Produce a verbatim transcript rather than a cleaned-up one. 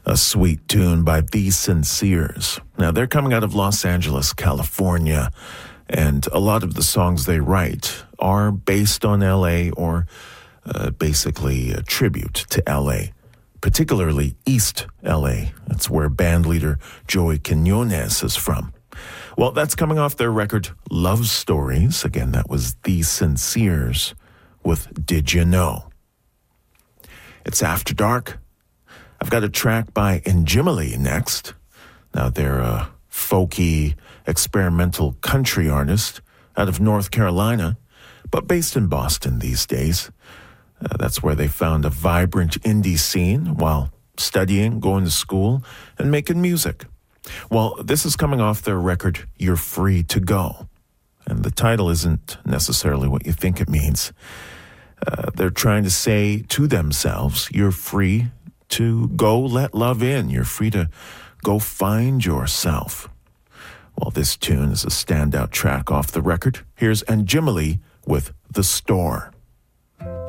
A sweet tune by The Sinceres. Now, they're coming out of Los Angeles, California, and a lot of the songs they write are based on L A or uh, basically a tribute to L A, particularly East L A. That's where band leader Joey Quinones is from. Well, that's coming off their record Love Stories. Again, that was The Sinceres with Did You Know? It's After Dark. I've got a track by Njimili next. Now, they're a folky, experimental country artist out of North Carolina, but based in Boston these days. Uh, that's where they found a vibrant indie scene while studying, going to school, and making music. Well, this is coming off their record, You're Free to Go. And the title isn't necessarily what you think it means. Uh, they're trying to say to themselves, you're free to go let love in. You're free to go find yourself. Well, this tune is a standout track off the record. Here's Njimili with The Store.